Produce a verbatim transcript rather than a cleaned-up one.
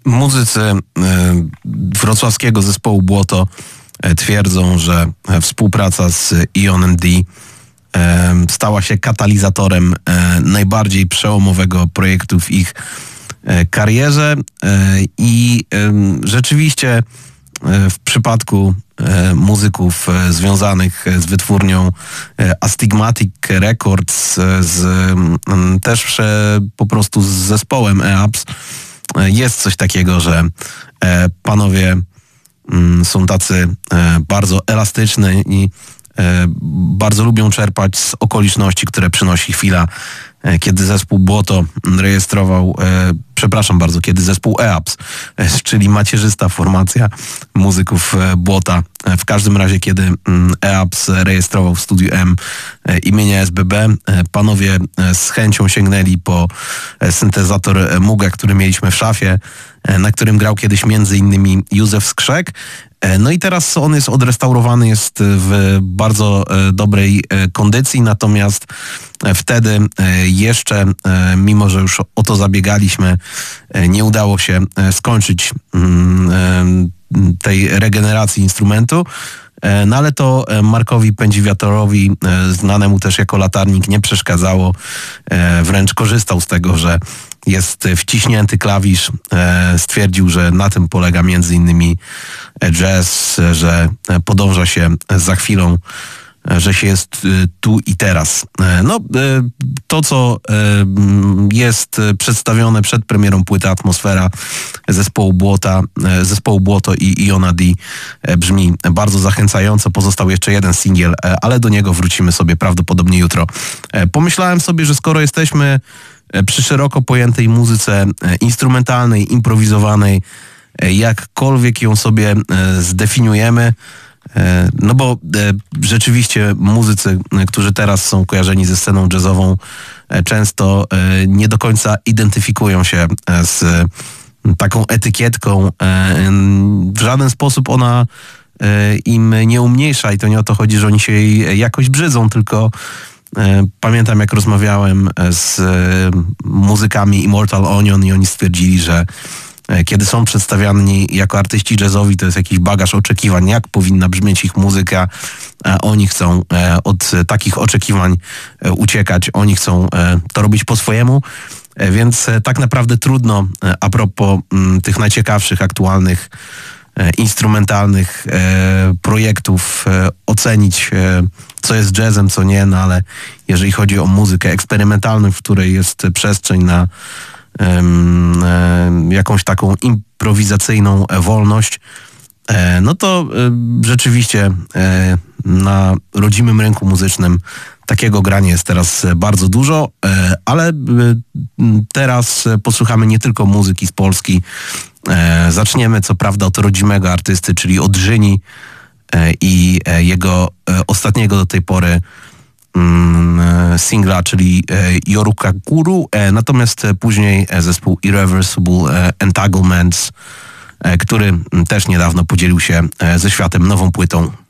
Muzycy wrocławskiego zespołu Błoto twierdzą, że współpraca z E on M D stała się katalizatorem najbardziej przełomowego projektu w ich karierze i rzeczywiście w przypadku muzyków związanych z wytwórnią Astigmatic Records, z, też po prostu z zespołem E A P S, jest coś takiego, że panowie są tacy bardzo elastyczni i bardzo lubią czerpać z okoliczności, które przynosi chwila. Kiedy zespół Błoto rejestrował, e, przepraszam bardzo, kiedy zespół E A P S, e, czyli macierzysta formacja muzyków e, Błota, e, w każdym razie kiedy mm, E A P S rejestrował w Studiu M e, imienia S B B, e, panowie e, z chęcią sięgnęli po e, syntezator e, Muga, który mieliśmy w szafie, e, na którym grał kiedyś między innymi Józef Skrzek. No i teraz on jest odrestaurowany, jest w bardzo dobrej kondycji, natomiast wtedy jeszcze, mimo że już o to zabiegaliśmy, nie udało się skończyć tej regeneracji instrumentu. No ale to Markowi Pędziwiatorowi, znanemu też jako latarnik, nie przeszkadzało. Wręcz korzystał z tego, że jest wciśnięty klawisz. Stwierdził, że na tym polega między innymi jazz, że podąża się za chwilą, że się jest tu i teraz. No, to co jest przedstawione przed premierą płyty Atmosfera zespołu Błota, zespołu Błoto i Iona D brzmi bardzo zachęcająco. Pozostał jeszcze jeden singiel, ale do niego wrócimy sobie prawdopodobnie jutro. Pomyślałem sobie, że skoro jesteśmy przy szeroko pojętej muzyce instrumentalnej, improwizowanej, jakkolwiek ją sobie zdefiniujemy, no bo rzeczywiście muzycy, którzy teraz są kojarzeni ze sceną jazzową, często nie do końca identyfikują się z taką etykietką. W żaden sposób ona im nie umniejsza i to nie o to chodzi, że oni się jej jakoś brzydzą, tylko pamiętam, jak rozmawiałem z muzykami Immortal Onion i oni stwierdzili, że kiedy są przedstawiani jako artyści jazzowi, to jest jakiś bagaż oczekiwań, jak powinna brzmieć ich muzyka, a oni chcą od takich oczekiwań uciekać, oni chcą to robić po swojemu, więc tak naprawdę trudno a propos tych najciekawszych, aktualnych, instrumentalnych projektów ocenić, co jest jazzem, co nie, no ale jeżeli chodzi o muzykę eksperymentalną, w której jest przestrzeń na um, um, jakąś taką improwizacyjną wolność, e, no to e, rzeczywiście e, na rodzimym rynku muzycznym takiego grania jest teraz bardzo dużo, e, ale e, teraz posłuchamy nie tylko muzyki z Polski. E, zaczniemy co prawda od rodzimego artysty, czyli od Żyni e, i e, jego e, ostatniego do tej pory mm, singla, czyli e, Yoruka Guru, e, natomiast później e, zespół Irreversible e, Entanglements, e, który też niedawno podzielił się e, ze światem nową płytą.